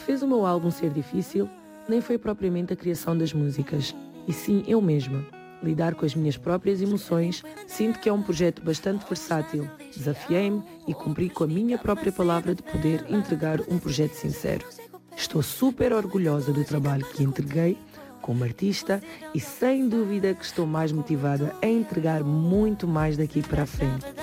Fez o meu álbum ser difícil, nem foi propriamente a criação das músicas, e sim eu mesma. Lidar com as minhas próprias emoções, sinto que é um projeto bastante versátil. Desafiei-me e cumpri com a minha própria palavra de poder entregar um projeto sincero. Estou super orgulhosa do trabalho que entreguei como artista e sem dúvida que estou mais motivada a entregar muito mais daqui para a frente.